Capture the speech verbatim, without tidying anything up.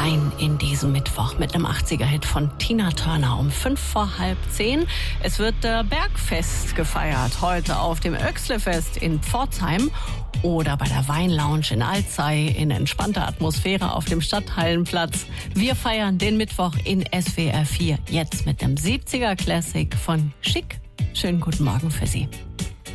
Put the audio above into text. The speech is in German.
rein in diesen Mittwoch mit einem achtziger-Hit von Tina Turner um fünf vor halb zehn. Es wird der Bergfest gefeiert, heute auf dem Oechsle-Fest in Pforzheim oder bei der Weinlounge in Alzey in entspannter Atmosphäre auf dem Stadthallenplatz. Wir feiern den Mittwoch in S W R vier, jetzt mit dem siebziger Classic von Chic. Schönen guten Morgen für Sie.